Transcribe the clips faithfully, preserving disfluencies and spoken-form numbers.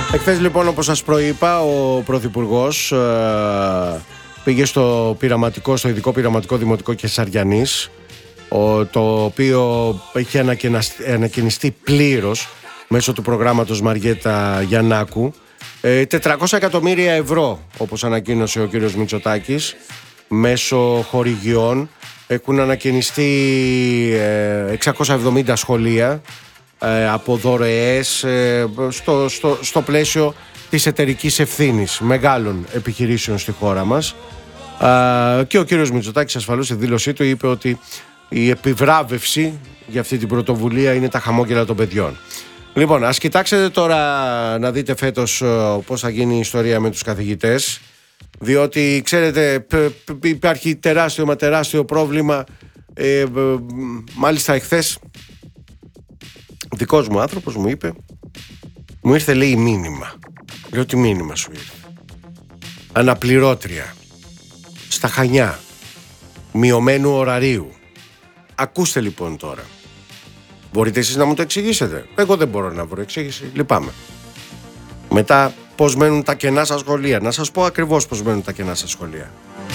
Εχθές λοιπόν, όπως σας προείπα, ο Πρωθυπουργός ε, πήγε στο πειραματικό, στο ειδικό πειραματικό δημοτικό Κεσαριανής, ο, το οποίο έχει ανακαινιστεί πλήρως μέσω του προγράμματος Μαριέτα Γιαννάκου. ε, τετρακόσια εκατομμύρια ευρώ, όπως ανακοίνωσε ο κύριος Μητσοτάκης, μέσω χορηγιών. Έχουν ανακαινιστεί ε, εξακόσια εβδομήντα σχολεία από δωρεές στο, στο, στο πλαίσιο της εταιρικής ευθύνης μεγάλων επιχειρήσεων στη χώρα μας. Και ο κύριος Μητσοτάκης ασφαλώς στη δήλωσή του είπε ότι η επιβράβευση για αυτή την πρωτοβουλία είναι τα χαμόγελα των παιδιών. Λοιπόν, ας κοιτάξετε τώρα να δείτε φέτος πώς θα γίνει η ιστορία με τους καθηγητές, διότι ξέρετε υπάρχει τεράστιο μα τεράστιο πρόβλημα. ε, μάλιστα εχθές δικός μου άνθρωπος μου είπε, μου ήρθε λέει μήνυμα. Λέω τι μήνυμα σου ήρθε? Αναπληρώτρια στα Χανιά, μειωμένου ωραρίου. Ακούστε λοιπόν τώρα. Μπορείτε εσείς να μου το εξηγήσετε? Εγώ δεν μπορώ να βρω εξήγηση, λυπάμαι. Μετά πώς μένουν τα κενά στα σχολεία. Να σας πω ακριβώς πώς μένουν τα κενά στα σχολεία.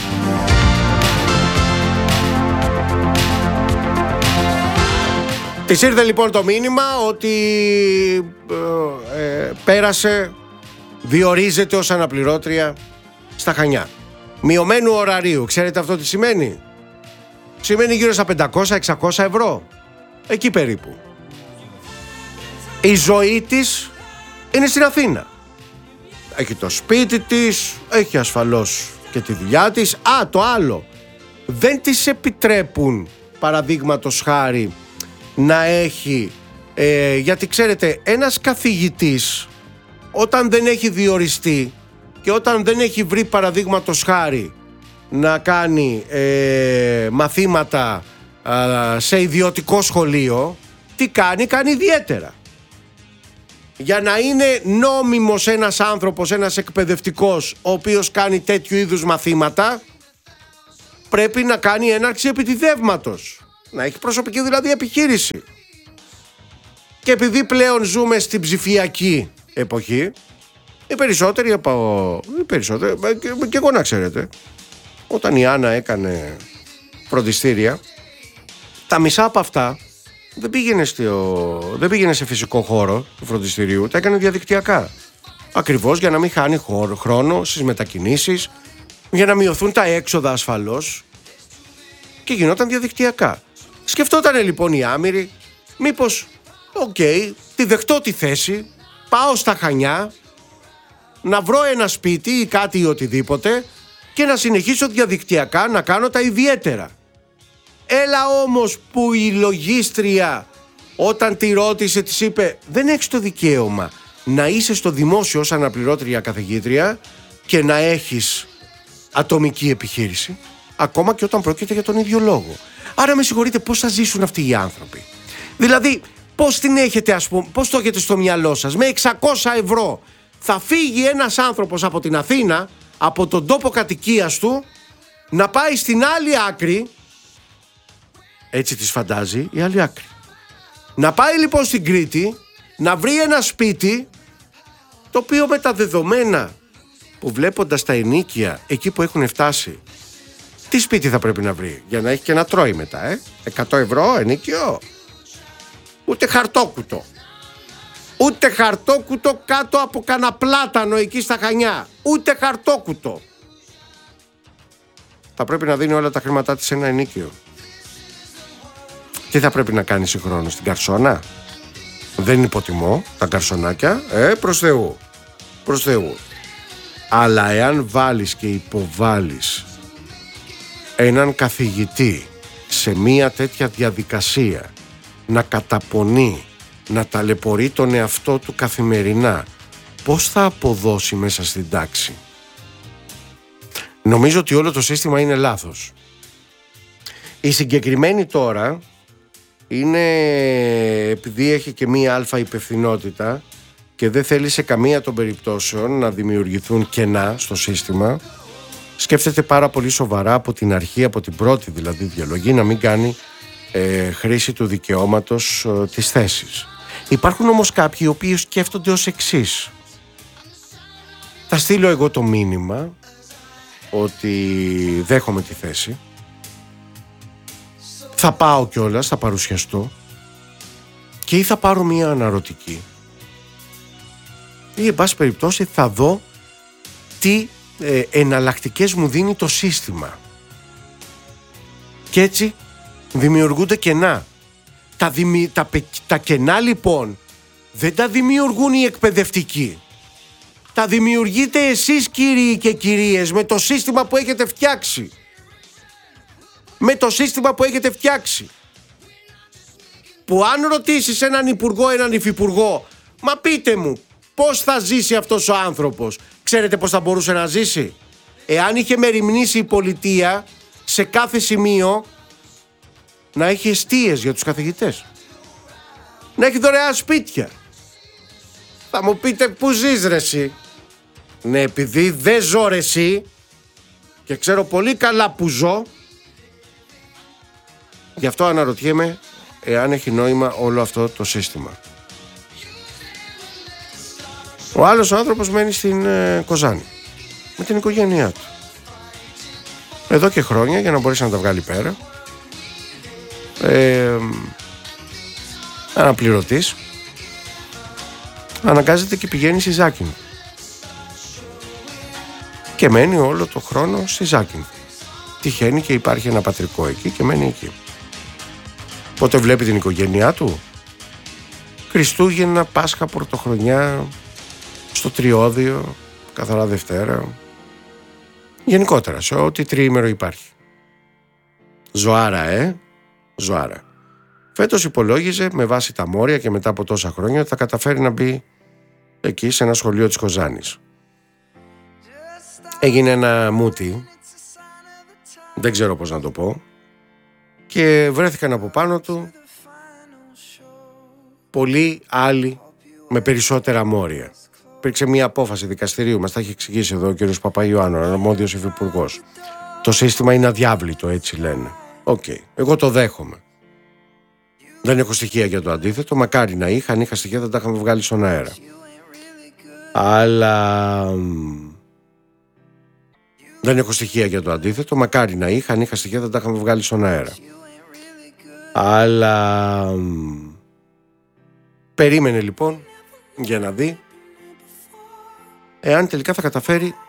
Της ήρθε λοιπόν το μήνυμα ότι ε, ε, πέρασε, διορίζεται ως αναπληρώτρια στα Χανιά. Μειωμένου ωραρίου. Ξέρετε αυτό τι σημαίνει? Σημαίνει γύρω στα πεντακόσια με εξακόσια ευρώ. Εκεί περίπου. Η ζωή της είναι στην Αθήνα. Έχει το σπίτι της, έχει ασφαλώς και τη δουλειά της. Α, το άλλο. Δεν της επιτρέπουν, παραδείγματος χάρη, να έχει, ε, γιατί ξέρετε, ένας καθηγητής όταν δεν έχει διοριστεί και όταν δεν έχει βρει, παραδείγματος χάρη, να κάνει ε, μαθήματα ε, σε ιδιωτικό σχολείο, τι κάνει? Κάνει ιδιαίτερα. Για να είναι νόμιμος ένας άνθρωπος, ένας εκπαιδευτικός, ο οποίος κάνει τέτοιου είδους μαθήματα, πρέπει να κάνει έναρξη επιτιδεύματος. Να έχει προσωπική δηλαδή επιχείρηση. Και επειδή πλέον ζούμε στην ψηφιακή εποχή, οι περισσότεροι από... Οι περισσότεροι, και, και εγώ να ξέρετε, όταν η Άννα έκανε φροντιστήρια, τα μισά από αυτά δεν πήγαινε, στο, δεν πήγαινε σε φυσικό χώρο του φροντιστηρίου, τα έκανε διαδικτυακά. Ακριβώς για να μην χάνει χώρο, χρόνο στις μετακινήσεις, για να μειωθούν τα έξοδα ασφαλώς, και γινόταν διαδικτυακά. Σκεφτότανε λοιπόν η Άμυρη, μήπως, οκ, okay, τη δεχτώ τη θέση, πάω στα Χανιά, να βρω ένα σπίτι ή κάτι ή οτιδήποτε και να συνεχίσω διαδικτυακά να κάνω τα ιδιαίτερα. Έλα όμως που η λογίστρια όταν τη ρώτησε της είπε, δεν έχεις το δικαίωμα να είσαι στο δημόσιο ως αναπληρώτρια καθηγήτρια και να έχεις ατομική επιχείρηση, ακόμα και όταν πρόκειται για τον ίδιο λόγο. Άρα με συγχωρείτε, πώς θα ζήσουν αυτοί οι άνθρωποι? Δηλαδή πώς την έχετε, ας πούμε, πώς το έχετε στο μυαλό σας? Με εξακόσια ευρώ θα φύγει ένας άνθρωπος από την Αθήνα, από τον τόπο κατοικίας του, να πάει στην άλλη άκρη, έτσι της φαντάζει η άλλη άκρη, να πάει λοιπόν στην Κρήτη, να βρει ένα σπίτι, το οποίο με τα δεδομένα που βλέποντας τα ενοίκια εκεί που έχουν φτάσει, τι σπίτι θα πρέπει να βρει για να έχει και να τρώει μετά, ε? εκατό ευρώ ενοίκιο? Ούτε χαρτόκουτο. Ούτε χαρτόκουτο κάτω από κανένα πλάτανο εκεί στα Χανιά. Ούτε χαρτόκουτο. Θα πρέπει να δίνει όλα τα χρήματά της σε ένα ενοίκιο. Τι θα πρέπει να κάνει συγχρόνως? Στην καρσόνα? Δεν υποτιμώ τα καρσονάκια, ε, προς Θεού. Προς Θεού. Αλλά εάν βάλεις και υποβάλεις έναν καθηγητή σε μία τέτοια διαδικασία να καταπονεί, να ταλαιπωρεί τον εαυτό του καθημερινά, πώς θα αποδώσει μέσα στην τάξη? Νομίζω ότι όλο το σύστημα είναι λάθος. Η συγκεκριμένη τώρα είναι, επειδή έχει και μία αλφα υπευθυνότητα και δεν θέλει σε καμία των περιπτώσεων να δημιουργηθούν κενά στο σύστημα, σκέφτεται πάρα πολύ σοβαρά από την αρχή, από την πρώτη δηλαδή διαλογή, να μην κάνει ε, χρήση του δικαιώματος ε, της θέσης. Υπάρχουν όμως κάποιοι οι οποίοι σκέφτονται ως εξής. Θα στείλω εγώ το μήνυμα ότι δέχομαι τη θέση. Θα πάω κιόλας, θα παρουσιαστώ και ή θα πάρω μία αναρωτική ή εν πάση περιπτώσει θα δω τι ε, εναλλακτικές μου δίνει το σύστημα. Και έτσι δημιουργούνται κενά. Τα, δημι... τα, τα κενά λοιπόν δεν τα δημιουργούν οι εκπαιδευτικοί. Τα δημιουργείτε εσείς κύριοι και κυρίες με το σύστημα που έχετε φτιάξει. Με το σύστημα που έχετε φτιάξει. Που αν ρωτήσεις έναν υπουργό, έναν υφυπουργό, μα πείτε μου πώς θα ζήσει αυτός ο άνθρωπος, ξέρετε πώς θα μπορούσε να ζήσει? Εάν είχε μεριμνήσει η πολιτεία σε κάθε σημείο να έχει εστίες για τους καθηγητές, να έχει δωρεάν σπίτια. Θα μου πείτε πού ζεις ρε εσύ? Ναι, επειδή δεν ζω ρε εσύ και ξέρω πολύ καλά που ζω, γι' αυτό αναρωτιέμαι εάν έχει νόημα όλο αυτό το σύστημα. Ο άλλος ο άνθρωπος μένει στην ε, Κοζάνη με την οικογένειά του εδώ και χρόνια για να μπορέσει να τα βγάλει πέρα. ε, Αναπληρωτής, αναγκάζεται και πηγαίνει στη Ζάκυνθο και μένει όλο το χρόνο στη Ζάκυνθο. Τυχαίνει και υπάρχει ένα πατρικό εκεί και μένει εκεί. Πότε βλέπει την οικογένειά του? Χριστούγεννα, Πάσχα, Πρωτοχρονιά, στο Τριώδιο, καθαρά Δευτέρα. Γενικότερα σε ό,τι τριήμερο υπάρχει. Ζωάρα, ε, ζωάρα. Φέτος υπολόγιζε με βάση τα μόρια και μετά από τόσα χρόνια ότι θα καταφέρει να μπει εκεί σε ένα σχολείο της Κοζάνης. Έγινε ένα μούτι, δεν ξέρω πώς να το πω, και βρέθηκαν από πάνω του πολλοί άλλοι με περισσότερα μόρια. Υπήρξε μια απόφαση δικαστηρίου, μας τα έχει εξηγήσει εδώ ο κ. Παπαϊωάννου, αρμόδιος υφυπουργός. Το σύστημα είναι αδιάβλητο, έτσι λένε. Οκ, okay. Εγώ το δέχομαι. Δεν έχω στοιχεία για το αντίθετο, μακάρι να είχα, αν είχα στοιχεία δεν τα είχαμε βγάλει στον αέρα. Αλλά δεν έχω στοιχεία για το αντίθετο, μακάρι να είχα, αν είχα στοιχεία δεν τα είχαμε βγάλει στον αέρα. Αλλά περίμενε λοιπόν για να δει εάν τελικά θα καταφέρει